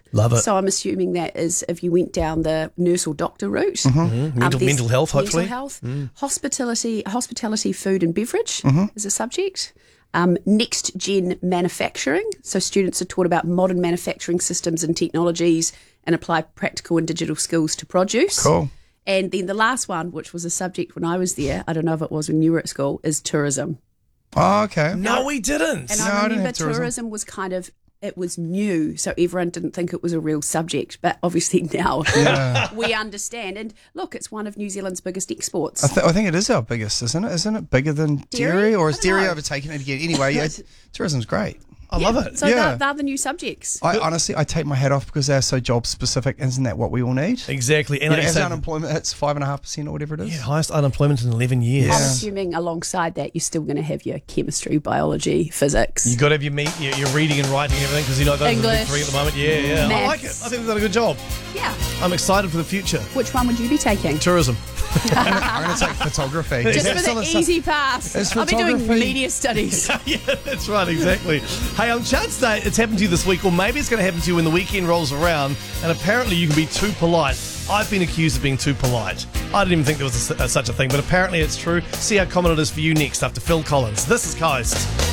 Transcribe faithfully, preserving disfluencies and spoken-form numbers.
Love it. So I'm assuming that is if you went down the nurse or doctor route. Mm-hmm. Um, Mental, mental health, hopefully. Mental health. Mm. Hospitality, hospitality, food and beverage mm-hmm. is a subject. Um, next gen manufacturing. So students are taught about modern manufacturing systems and technologies and apply practical and digital skills to produce. Cool. And then the last one, which was a subject when I was there, I don't know if it was when you were at school, is tourism. Oh, okay. No, we didn't. And No, I I didn't remember have tourism. tourism was kind of, it was new, so everyone didn't think it was a real subject. But obviously now Yeah. we understand. And look, it's one of New Zealand's biggest exports. I, th- I think it is our biggest, isn't it? Isn't it bigger than dairy? Dairy? Or I is don't dairy know. overtaking it again? Anyway, yeah, tourism's great. I Yeah, love it. So Yeah. they're, they're the new subjects. I honestly, I take my hat off because they're so job specific. Isn't that what we all need? Exactly. And You know, like you as say, unemployment hits five and a half percent or whatever it is. yeah, highest unemployment in eleven years. Yeah. I'm assuming alongside that you're still going to have your chemistry, biology, physics. You got to have your meat, your, your reading and writing and everything because you know those are the big English, three at the moment. Yeah, yeah. I like it. maths. I think they've done a good job. Yeah. I'm excited for the future. Which one would you be taking? Tourism. I'm going to take photography. Just Yeah, for some the of the stuff- easy pass. It's I'll be doing photography. media studies. Yeah, that's right, exactly. Hey, on Chance Day, it's happened to you this week, or maybe it's going to happen to you when the weekend rolls around, and apparently you can be too polite. I've been accused of being too polite. I didn't even think there was a, a, such a thing, but apparently it's true. See how common it is for you next after Phil Collins. This is Coast.